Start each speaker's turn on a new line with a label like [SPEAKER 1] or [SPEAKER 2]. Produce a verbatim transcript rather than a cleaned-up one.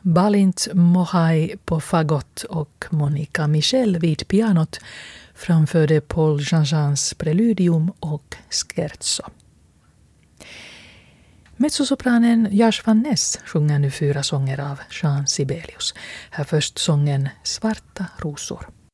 [SPEAKER 1] Balint Mohai på fagott och Monica Michel vid pianot framförde Paul Jean-Jeans Preludium och Scherzo. Mezzosopranen Josh van Ness sjunger nu fyra sånger av Jean Sibelius. Här först sången Svarta rosor.